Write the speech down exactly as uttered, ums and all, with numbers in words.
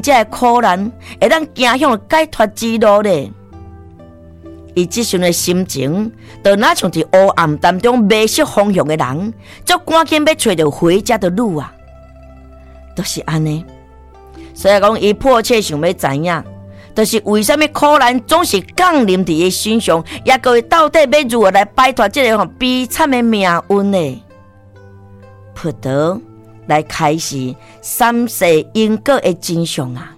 这苦难会当行向解脱之路呢？伊即阵的心情，就若像伫黑暗当中迷失方向的人，足赶紧要找到回家的路啊！就是安尼。所以讲，伊迫切想要知影，就是为什么苦难总是降临伫伊身上，也各位到底要如何来摆脱这个悲惨的命运呢？葡萄来开始审视因果的真相啊！